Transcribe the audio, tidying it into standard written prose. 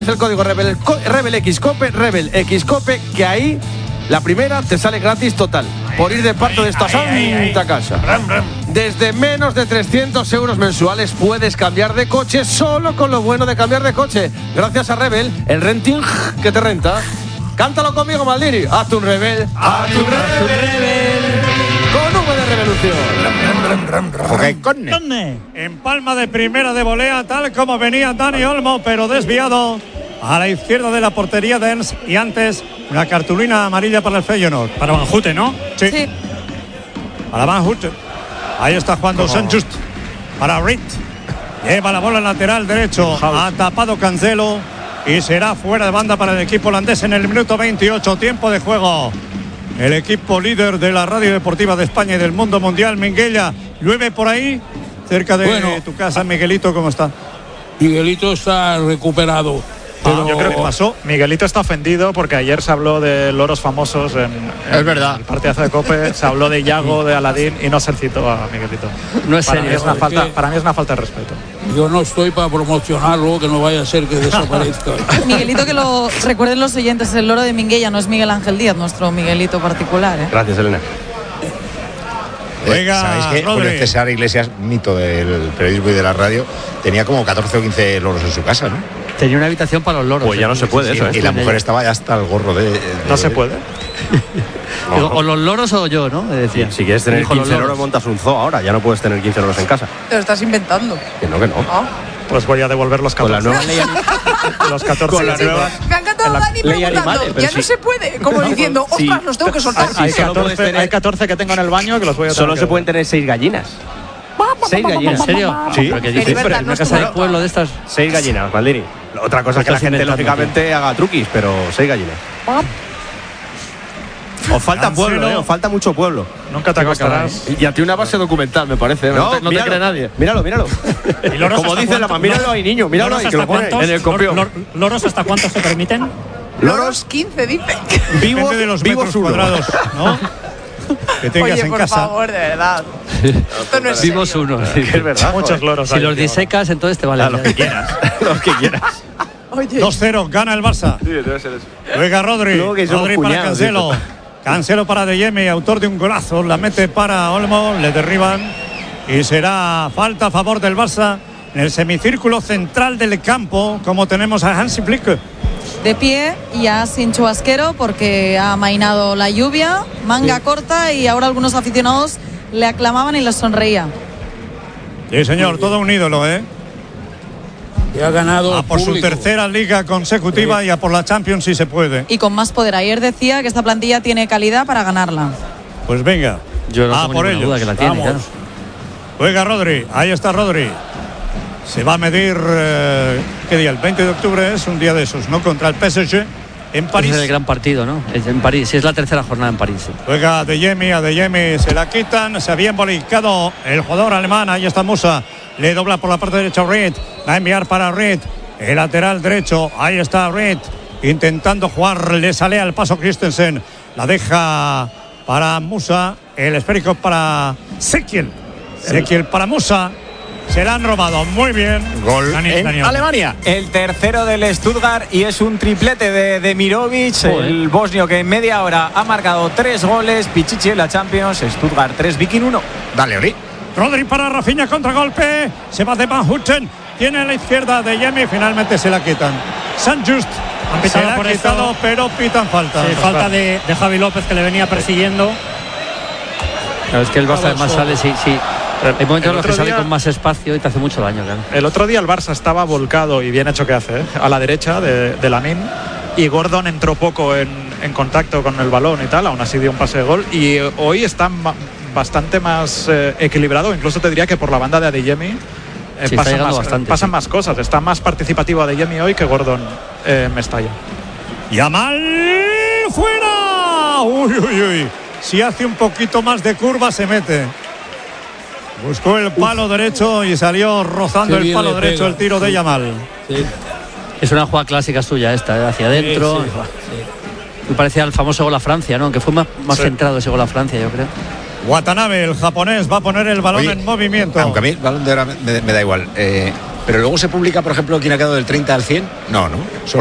el código Rebel, Rebel Xcope, Rebel Xcope, que ahí la primera te sale gratis total por ir de parte de esta santa casa. Desde menos de 300 euros mensuales puedes cambiar de coche solo con lo bueno de cambiar de coche. Gracias a Rebel, el renting que te renta. Cántalo conmigo, Maldini. Hazte un Rebel. Hazte un Rebel. Con V de revolución. En palma de primera de volea, tal como venía Dani Olmo, pero desviado a la izquierda de la portería de Ernst. Y antes, una cartulina amarilla para el Feyenoord. Para Van Houten, ¿no? Sí. Para Van Houten. Ahí está jugando Sanjust. Para Reed. Lleva la bola lateral derecho. Ha tapado Cancelo. Y será fuera de banda para el equipo holandés en el minuto 28. Tiempo de juego. El equipo líder de la Radio Deportiva de España y del mundo mundial, Minguella. Llueve por ahí, cerca de tu casa. Miguelito, ¿cómo está? Miguelito está recuperado. Pero yo creo que pasó. Miguelito está ofendido porque ayer se habló de loros famosos en es verdad. El partidazo de COPE, se habló de Yago, de Aladín y no se citó a Miguelito. No es serio. Para mí es una falta de respeto. Yo no estoy para promocionarlo, que no vaya a ser que desaparezca. Miguelito, que lo recuerden los oyentes, el loro de Minguella no es Miguel Ángel Díaz, nuestro Miguelito particular. Gracias, Elena. ¿Sabéis que Julio César Iglesias, mito del periodismo y de la radio, tenía como 14 o 15 loros en su casa, ¿no? Tenía una habitación para los loros. Pues ya no se puede eso, ¿eh? Y la mujer estaba ya hasta el gorro de ¿No se puede? Digo, o los loros o yo, ¿no? Decía. Si quieres tener 15 loros, montas un zoo ahora. Ya no puedes tener 15 loros en casa. Te lo estás inventando. Que no. Pues voy a devolver los 14. Con la nueva ley. Los 14. Con la nueva Me ha encantado Dani preguntando. Ya no se puede. Como diciendo, ostras, los tengo que soltar. Hay 14 que tengo en el baño que los voy a Solo se pueden tener 6 gallinas. 6 gallinas. ¿En serio? Sí. ¿Pero qué dices? verdad, ¿En no una es casa tu de pueblo de estas? 6 gallinas, Maldini. Otra cosa es que la gente lógicamente haga truquis, pero 6 gallinas. Os falta pueblo, os falta mucho pueblo. Nunca te acostarás. Y a ti una base documental, me parece. No te cree nadie. Míralo. Como dice la mamá, míralo ahí, niño. Míralo ahí, que lo pone en el copión. ¿Loros hasta cuántos se permiten? Loros 15, dice. Depende de los metros cuadrados, ¿no? Que tengas Oye, en por casa. favor, de verdad. Esto no es Vimos serio. uno. Es verdad. Muchos loros. Si los disecas, entonces te vale. Los que quieras. Los que quieras. Oye. 2-0, gana el Barça. Sí, debe ser eso. Juega Rodri. Rodri para Cancelo. Cancelo para De Jemi, autor de un golazo. La mete para Olmo, le derriban. Y será falta a favor del Barça en el semicírculo central del campo, como tenemos a Hansi Flick. De pie, ya sin chubasquero, porque ha amainado la lluvia. Manga corta y ahora algunos aficionados le aclamaban y les sonreía. Sí, señor, todo un ídolo, ¿eh? Y ha ganado A por su tercera liga consecutiva y a por la Champions si se puede. Y con más poder. Ayer decía que esta plantilla tiene calidad para ganarla. Pues venga. Yo no tengo por ninguna ellos. duda que la tiene, claro. Juega Rodri, ahí está Rodri. Se va a medir, ¿qué día? El 20 de octubre es un día de esos, ¿no? Contra el PSG en París. Es el gran partido, ¿no? Es en París, sí, es la tercera jornada en París. Sí. Juega a De Jemi se la quitan, se había embolicado el jugador alemán, ahí está Musa, le dobla por la parte derecha Reed, va a enviar para Reed, el lateral derecho, ahí está Reed, intentando jugar, le sale al paso Christensen, la deja para Musa, el esférico para Sekiel para Musa. Se la han robado, muy bien. Gol en Alemania. El tercero del Stuttgart y es un triplete de Demirovic, el bosnio que en media hora ha marcado 3 goles. Pichichi en la Champions, Stuttgart 3, Viking 1. Dale, Ori. Rodri para Rafinha, contragolpe. Se va de Van Houten. Tiene a la izquierda De Jemi, finalmente se la quitan. Sanjust se la ha quitado, pero pitan falta. Sí, falta de Javi López, que le venía persiguiendo. Claro, es que el Barça además sale, sí. Hay momentos en los que sale con más espacio y te hace mucho daño, claro. El otro día el Barça estaba volcado, y bien hecho que hace, a la derecha de Lamine, y Gordon entró poco en contacto con el balón y tal, aún así dio un pase de gol, y hoy están bastante más equilibrado, incluso te diría que por la banda de Adeyemi pasan más cosas, está más participativo Adeyemi hoy que Gordon Mestalla. Yamal fuera. Uy. Si hace un poquito más de curva se mete. Buscó el palo derecho y salió rozando el palo derecho el tiro de Yamal. Sí. Es una jugada clásica suya esta, hacia adentro. Sí. Me parecía el famoso gol a Francia, ¿no? Aunque fue más centrado ese gol a Francia, yo creo. Watanabe, el japonés, va a poner el balón en movimiento. Aunque a mí el balón de ahora me da igual. Pero luego se publica, por ejemplo, quién ha quedado del 30 al 100. No, solo